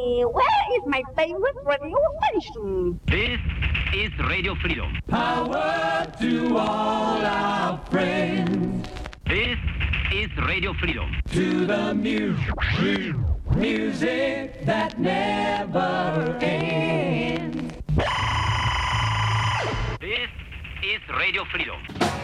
Where is my favorite radio station? This is Radio Freedom. Power to all our friends. This is Radio Freedom. To the music that never ends. This is Radio Freedom.